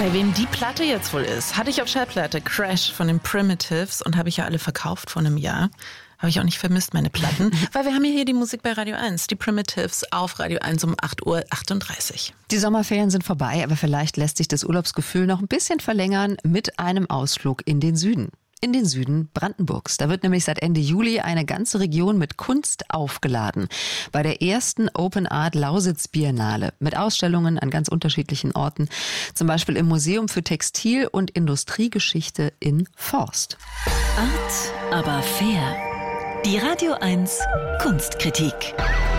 Bei wem die Platte jetzt wohl ist, hatte ich auf Schallplatte Crash von den Primitives und habe ich ja alle verkauft vor einem Jahr. Habe ich auch nicht vermisst, meine Platten, weil wir haben ja hier die Musik bei Radio 1, die Primitives auf Radio 1 um 8:38 Uhr. Die Sommerferien sind vorbei, aber vielleicht lässt sich das Urlaubsgefühl noch ein bisschen verlängern mit einem Ausflug in den Süden. In den Süden Brandenburgs. Da wird nämlich seit Ende Juli eine ganze Region mit Kunst aufgeladen. Bei der ersten Open Art Lausitz Biennale mit Ausstellungen an ganz unterschiedlichen Orten. Zum Beispiel im Museum für Textil- und Industriegeschichte in Forst. Art, aber fair. Die Radio 1 Kunstkritik.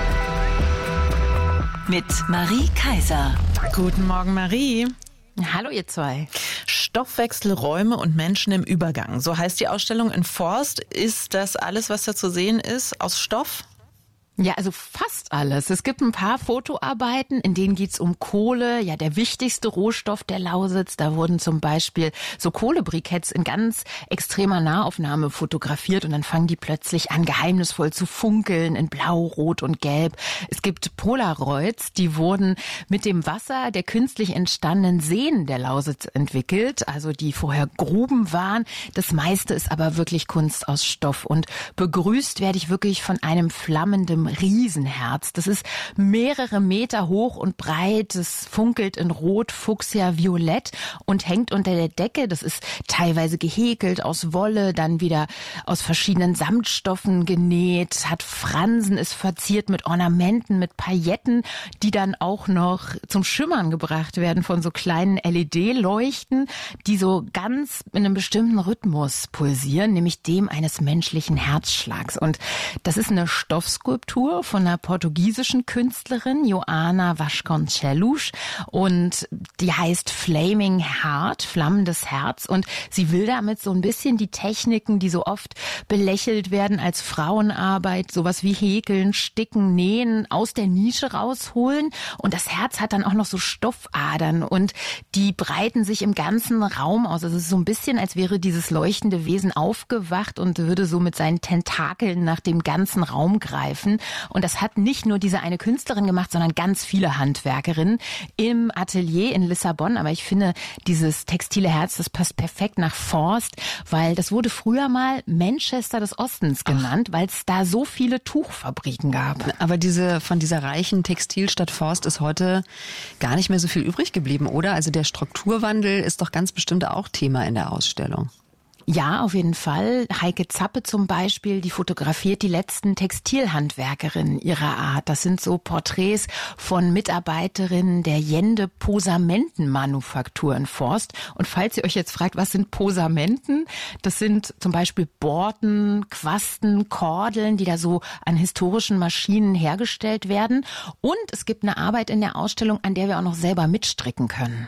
Mit Marie Kaiser. Guten Morgen, Marie. Hallo ihr zwei. Stoffwechsel, Räume und Menschen im Übergang. So heißt die Ausstellung in Forst. Ist das alles, was da zu sehen ist, aus Stoff? Ja, also fast alles. Es gibt ein paar Fotoarbeiten, in denen geht's um Kohle, ja der wichtigste Rohstoff der Lausitz. Da wurden zum Beispiel so Kohlebriketts in ganz extremer Nahaufnahme fotografiert und dann fangen die plötzlich an, geheimnisvoll zu funkeln in Blau, Rot und Gelb. Es gibt Polaroids, die wurden mit dem Wasser der künstlich entstandenen Seen der Lausitz entwickelt, also die vorher Gruben waren. Das meiste ist aber wirklich Kunst aus Stoff und begrüßt werde ich wirklich von einem flammenden Riesenherz. Das ist mehrere Meter hoch und breit. Es funkelt in Rot, Fuchsia, Violett und hängt unter der Decke. Das ist teilweise gehäkelt aus Wolle, dann wieder aus verschiedenen Samtstoffen genäht, hat Fransen, ist verziert mit Ornamenten, mit Pailletten, die dann auch noch zum Schimmern gebracht werden von so kleinen LED-Leuchten, die so ganz in einem bestimmten Rhythmus pulsieren, nämlich dem eines menschlichen Herzschlags. Und das ist eine Stoffskulptur von einer portugiesischen Künstlerin, Joana Vasconcelos, und die heißt Flaming Heart, flammendes Herz, und sie will damit so ein bisschen die Techniken, die so oft belächelt werden als Frauenarbeit, sowas wie Häkeln, Sticken, Nähen, aus der Nische rausholen, und das Herz hat dann auch noch so Stoffadern und die breiten sich im ganzen Raum aus. Also es ist so ein bisschen, als wäre dieses leuchtende Wesen aufgewacht und würde so mit seinen Tentakeln nach dem ganzen Raum greifen. Und das hat nicht nur diese eine Künstlerin gemacht, sondern ganz viele Handwerkerinnen im Atelier in Lissabon. Aber ich finde, dieses textile Herz, das passt perfekt nach Forst, weil das wurde früher mal Manchester des Ostens genannt, weil es da so viele Tuchfabriken gab. Aber von dieser reichen Textilstadt Forst ist heute gar nicht mehr so viel übrig geblieben, oder? Also der Strukturwandel ist doch ganz bestimmt auch Thema in der Ausstellung. Ja, auf jeden Fall. Heike Zappe zum Beispiel, die fotografiert die letzten Textilhandwerkerinnen ihrer Art. Das sind so Porträts von Mitarbeiterinnen der Jende Posamentenmanufaktur in Forst. Und falls ihr euch jetzt fragt, was sind Posamenten? Das sind zum Beispiel Borten, Quasten, Kordeln, die da so an historischen Maschinen hergestellt werden. Und es gibt eine Arbeit in der Ausstellung, an der wir auch noch selber mitstricken können.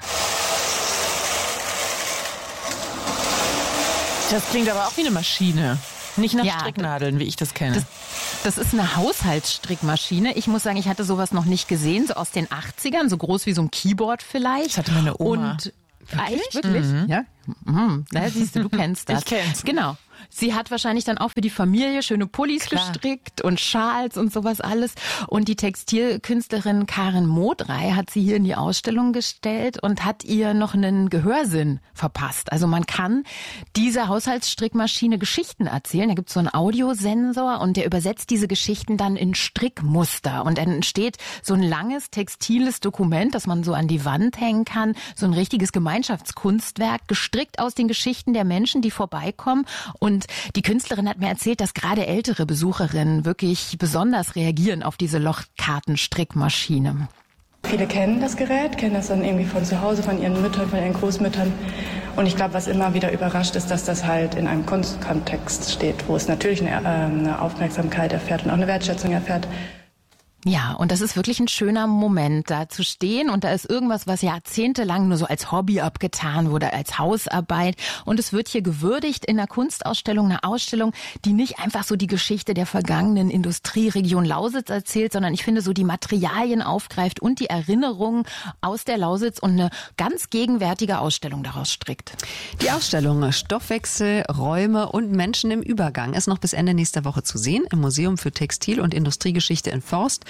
Das klingt aber auch wie eine Maschine. Nicht nach Stricknadeln, wie ich das kenne. Das ist eine Haushaltsstrickmaschine. Ich muss sagen, ich hatte sowas noch nicht gesehen, so aus den 80ern, so groß wie so ein Keyboard vielleicht. Das hatte meine Oma. Und echt? Wirklich? Mhm. Ja. Na, siehst du kennst das. Ich kenn's. Genau. Sie hat wahrscheinlich dann auch für die Familie schöne Pullis gestrickt und Schals und sowas alles. Und die Textilkünstlerin Karin Modrey hat sie hier in die Ausstellung gestellt und hat ihr noch einen Gehörsinn verpasst. Also man kann dieser Haushaltsstrickmaschine Geschichten erzählen. Da gibt es so einen Audiosensor und der übersetzt diese Geschichten dann in Strickmuster. Und dann entsteht so ein langes textiles Dokument, das man so an die Wand hängen kann. So ein richtiges Gemeinschaftskunstwerk, gestrickt aus den Geschichten der Menschen, die vorbeikommen. Und die Künstlerin hat mir erzählt, dass gerade ältere Besucherinnen wirklich besonders reagieren auf diese Lochkartenstrickmaschine. Viele kennen das Gerät, kennen das dann irgendwie von zu Hause, von ihren Müttern, von ihren Großmüttern. Und ich glaube, was immer wieder überrascht ist, dass das halt in einem Kunstkontext steht, wo es natürlich eine Aufmerksamkeit erfährt und auch eine Wertschätzung erfährt. Ja, und das ist wirklich ein schöner Moment, da zu stehen. Und da ist irgendwas, was jahrzehntelang nur so als Hobby abgetan wurde, als Hausarbeit. Und es wird hier gewürdigt in einer Kunstausstellung, eine Ausstellung, die nicht einfach so die Geschichte der vergangenen Industrieregion Lausitz erzählt, sondern ich finde so die Materialien aufgreift und die Erinnerungen aus der Lausitz und eine ganz gegenwärtige Ausstellung daraus strickt. Die Ausstellung Stoffwechsel, Räume und Menschen im Übergang ist noch bis Ende nächster Woche zu sehen im Museum für Textil- und Industriegeschichte in Forst.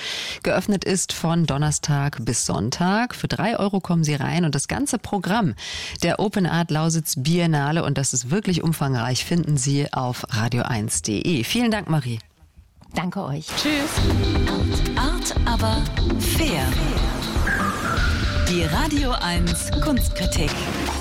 geöffnet ist von Donnerstag bis Sonntag. Für 3 € kommen Sie rein und das ganze Programm der Open Art Lausitz Biennale, und das ist wirklich umfangreich, finden Sie auf radio1.de. Vielen Dank, Marie. Danke euch. Tschüss. Art, aber fair. Die Radio 1 Kunstkritik.